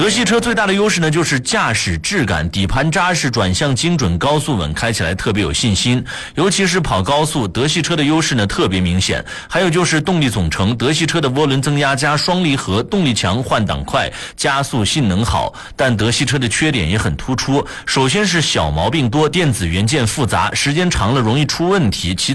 德系车最大的优势呢，就是驾驶质感，底盘扎实，转向精准，高速稳，开起来特别有信心。尤其是跑高速，德系车的优势呢特别明显。还有就是动力总成，德系车的涡轮增压加双离合，动力强，换挡快，加速性能好。但德系车的缺点也很突出，首先是小毛病多，电子元件复杂，时间长了容易出问题。